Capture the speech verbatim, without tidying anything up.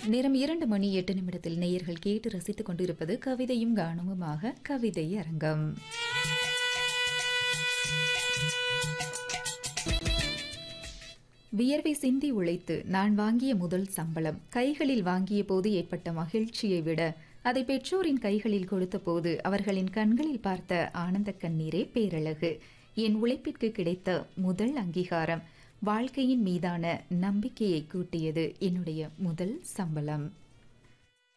நேரம் இரண்டு மணி எட்டு நிமிடத்தில் நேயர்கள் கேட்டு ரசித்துக் கொண்டிருப்பது கவிதையும் கானமுமாக கவிதை அரங்கம். வியர்வை சிந்தி உழைத்து நான் வாங்கிய முதல் சம்பளம் கைகளில் வாங்கிய போது ஏற்பட்ட மகிழ்ச்சியை விட அதை பெற்றோரின் கைகளில் கொடுத்த போது அவர்களின் கண்களில் பார்த்த ஆனந்த கண்ணீரே பேரழகு. என் உழைப்பிற்கு கிடைத்த முதல் அங்கீகாரம், வாழ்க்கையின் மீதான நம்பிக்கையை கூட்டியது என்னுடைய முதல் சம்பளம்.